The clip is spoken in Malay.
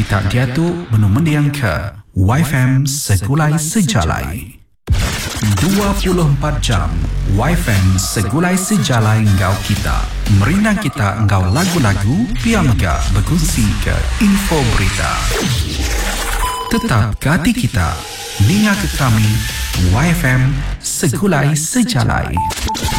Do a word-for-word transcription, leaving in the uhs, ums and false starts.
kita diatuk menumendiang ke Y F M Segulai Sejalai. dua puluh empat jam Y F M Segulai Sejalai engkau kita. Merinang kita engkau lagu-lagu, biar mega berkongsi ke info berita. Tetap ke hati kita, ninga ke kami Y F M Segulai Sejalai.